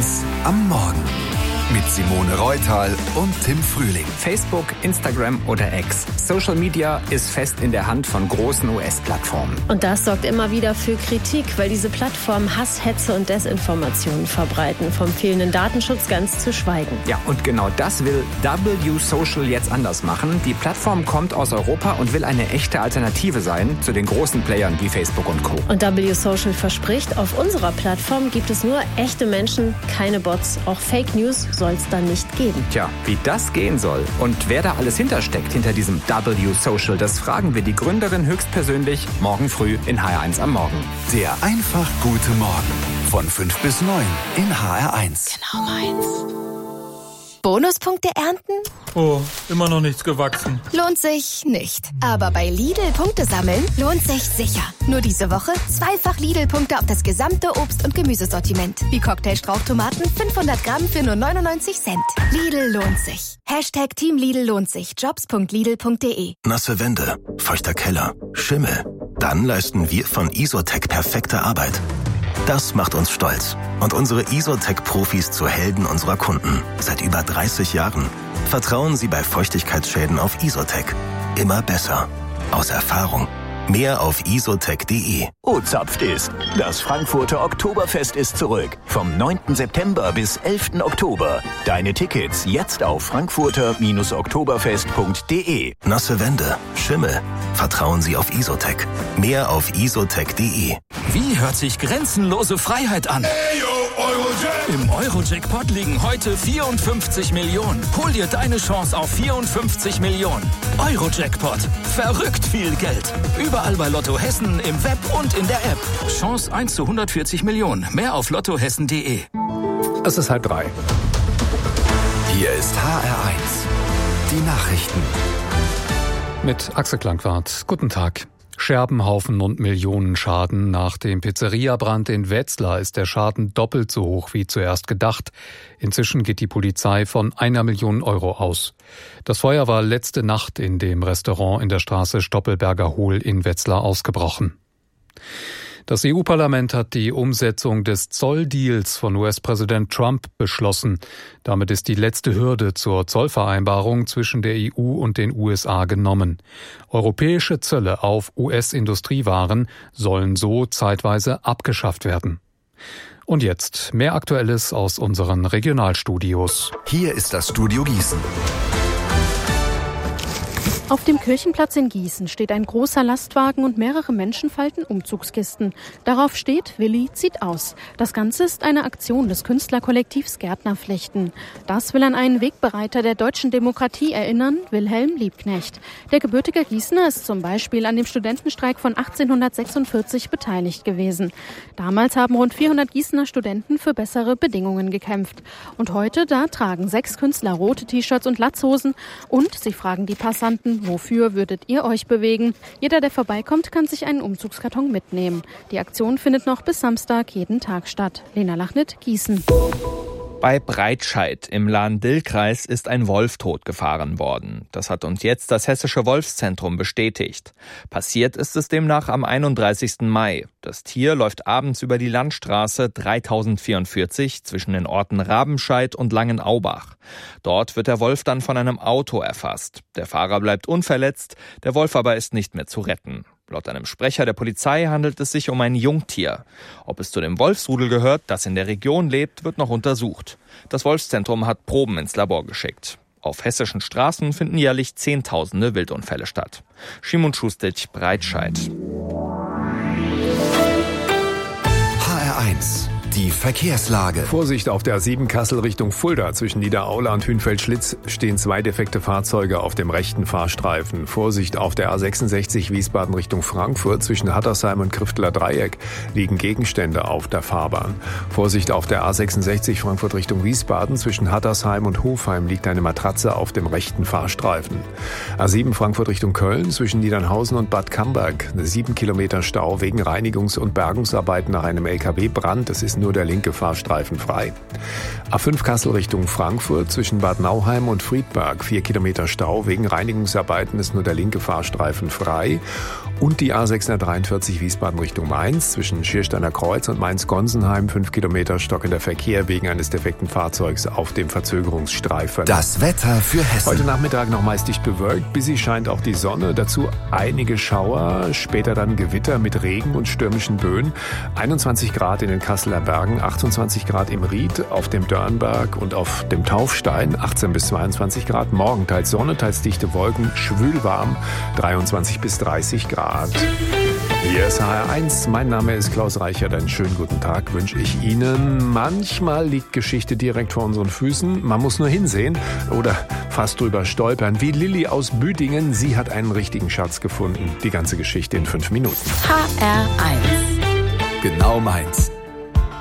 HR1 am Morgen. Mit Simone Reutal und Tim Frühling. Facebook, Instagram oder X. Social Media ist fest in der Hand von großen US-Plattformen. Und das sorgt immer wieder für Kritik, weil diese Plattformen Hass, Hetze und Desinformationen verbreiten. Vom fehlenden Datenschutz ganz zu schweigen. Ja, und genau das will W Social jetzt anders machen. Die Plattform kommt aus Europa und will eine echte Alternative sein zu den großen Playern wie Facebook und Co. Und W Social verspricht, auf unserer Plattform gibt es nur echte Menschen, keine Bots. Auch Fake News soll es dann nicht geben. Tja, wie das gehen soll und wer da alles hintersteckt hinter diesem W Social, das fragen wir die Gründerin höchstpersönlich morgen früh in HR1 am Morgen. Der einfach gute Morgen von 5 bis 9 in HR1. Genau meins. Bonuspunkte ernten? Oh, immer noch nichts gewachsen. Lohnt sich nicht. Aber bei Lidl Punkte sammeln lohnt sich sicher. Nur diese Woche 2-fach Lidl-Punkte auf das gesamte Obst- und Gemüsesortiment. Wie Cocktailstrauchtomaten 500 Gramm für nur 99 Cent. Lidl lohnt sich. Hashtag Team Lidl lohnt sich. Jobs.lidl.de. Nasse Wände, feuchter Keller, Schimmel. Dann leisten wir von Isotec perfekte Arbeit. Das macht uns stolz und unsere Isotec-Profis zu Helden unserer Kunden. Seit über 30 Jahren. Vertrauen Sie bei Feuchtigkeitsschäden auf Isotec. Immer besser. Aus Erfahrung. Mehr auf isotec.de. O-Zapft ist. Das Frankfurter Oktoberfest ist zurück. Vom 9. September bis 11. Oktober. Deine Tickets jetzt auf frankfurter-oktoberfest.de. Nasse Wände, Schimmel. Vertrauen Sie auf Isotec. Mehr auf isotec.de. Wie hört sich grenzenlose Freiheit an? Im Euro-Jackpot liegen heute 54 Millionen. Hol dir deine Chance auf 54 Millionen. Euro-Jackpot. Verrückt viel Geld. Überall bei Lotto Hessen, im Web und in der App. Chance 1 zu 140 Millionen. Mehr auf lottohessen.de. Es ist 2:30. Hier ist HR1. Die Nachrichten. Mit Axel Klangwart. Guten Tag. Scherbenhaufen und Millionenschaden. Nach dem Pizzeria-Brand in Wetzlar ist der Schaden doppelt so hoch wie zuerst gedacht. Inzwischen geht die Polizei von 1 Million Euro aus. Das Feuer war letzte Nacht in dem Restaurant in der Straße Stoppelberger Hohl in Wetzlar ausgebrochen. Das EU-Parlament hat die Umsetzung des Zolldeals von US-Präsident Trump beschlossen. Damit ist die letzte Hürde zur Zollvereinbarung zwischen der EU und den USA genommen. Europäische Zölle auf US-Industriewaren sollen so zeitweise abgeschafft werden. Und jetzt mehr Aktuelles aus unseren Regionalstudios. Hier ist das Studio Gießen. Auf dem Kirchenplatz in Gießen steht ein großer Lastwagen und mehrere Menschen falten Umzugskisten. Darauf steht, Willi zieht aus. Das Ganze ist eine Aktion des Künstlerkollektivs Gärtnerflechten. Das will an einen Wegbereiter der deutschen Demokratie erinnern, Wilhelm Liebknecht. Der gebürtige Gießener ist zum Beispiel an dem Studentenstreik von 1846 beteiligt gewesen. Damals haben rund 400 Gießener Studenten für bessere Bedingungen gekämpft. Und heute, da tragen 6 Künstler rote T-Shirts und Latzhosen und sie fragen die Passanten, wofür würdet ihr euch bewegen? Jeder, der vorbeikommt, kann sich einen Umzugskarton mitnehmen. Die Aktion findet noch bis Samstag jeden Tag statt. Lena Lachnit, Gießen. Bei Breitscheid im Lahn-Dill-Kreis ist ein Wolf totgefahren worden. Das hat uns jetzt das Hessische Wolfszentrum bestätigt. Passiert ist es demnach am 31. Mai. Das Tier läuft abends über die Landstraße 3044 zwischen den Orten Rabenscheid und Langenaubach. Dort wird der Wolf dann von einem Auto erfasst. Der Fahrer bleibt unverletzt, der Wolf aber ist nicht mehr zu retten. Laut einem Sprecher der Polizei handelt es sich um ein Jungtier. Ob es zu dem Wolfsrudel gehört, das in der Region lebt, wird noch untersucht. Das Wolfszentrum hat Proben ins Labor geschickt. Auf hessischen Straßen finden jährlich Zehntausende Wildunfälle statt. Szymon Schustic, Breitscheid. HR1. Die Verkehrslage. Vorsicht auf der A7 Kassel Richtung Fulda. Zwischen Niederaula und Hünfeld-Schlitz stehen 2 defekte Fahrzeuge auf dem rechten Fahrstreifen. Vorsicht auf der A66 Wiesbaden Richtung Frankfurt. Zwischen Hattersheim und Krifteler Dreieck liegen Gegenstände auf der Fahrbahn. Vorsicht auf der A66 Frankfurt Richtung Wiesbaden. Zwischen Hattersheim und Hofheim liegt eine Matratze auf dem rechten Fahrstreifen. A7 Frankfurt Richtung Köln. Zwischen Niedernhausen und Bad Camberg 7 Kilometer Stau wegen Reinigungs- und Bergungsarbeiten nach einem LKW-Brand. Es ist nur der linke Fahrstreifen frei. A5 Kassel Richtung Frankfurt zwischen Bad Nauheim und Friedberg 4 Kilometer Stau. Wegen Reinigungsarbeiten ist nur der linke Fahrstreifen frei. Und die A643 Wiesbaden Richtung Mainz zwischen Schiersteiner Kreuz und Mainz-Gonsenheim 5 Kilometer stockender Verkehr wegen eines defekten Fahrzeugs auf dem Verzögerungsstreifen. Das Wetter für Hessen. Heute Nachmittag noch meist dicht bewölkt, busy scheint auch die Sonne. Dazu einige Schauer, später dann Gewitter mit Regen und stürmischen Böen. 21 Grad in den Kasseler Bergen, 28 Grad im Ried, auf dem Dörnberg und auf dem Taufstein, 18 bis 22 Grad. Morgen teils Sonne, teils dichte Wolken, schwül warm, 23 bis 30 Grad. Hier ist HR1, mein Name ist Klaus Reichert. Einen schönen guten Tag wünsche ich Ihnen. Manchmal liegt Geschichte direkt vor unseren Füßen. Man muss nur hinsehen oder fast drüber stolpern. Wie Lilly aus Büdingen, sie hat einen richtigen Schatz gefunden. Die ganze Geschichte in 5 Minuten. HR1. Genau meins.